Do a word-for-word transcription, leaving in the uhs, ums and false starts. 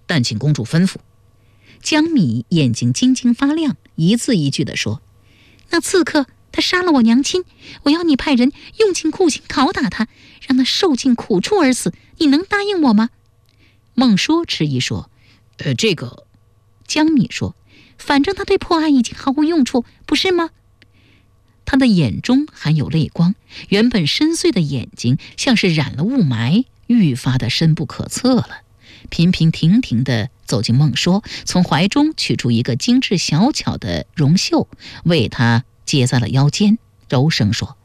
但请公主吩咐。江米眼睛晶晶发亮，一字一句地说：那刺客他杀了我娘亲，我要你派人用尽酷刑拷打他，让他受尽苦处而死，你能答应我吗？孟说迟疑说：呃，这个……江米说：反正他对破案已经毫无用处，不是吗？他的眼中含有泪光，原本深邃的眼睛像是染了雾霾，愈发的深不可测了。平平停停地走进孟说，从怀中取出一个精致小巧的绒袖，为他接在了腰间，柔声说：